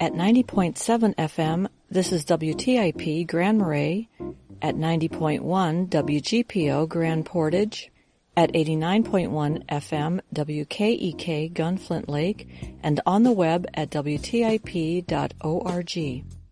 At 90.7 FM, this is WTIP Grand Marais. At 90.1 WGPO Grand Portage. At 89.1 FM WKEK Gunflint Lake, and on the web at WTIP.org.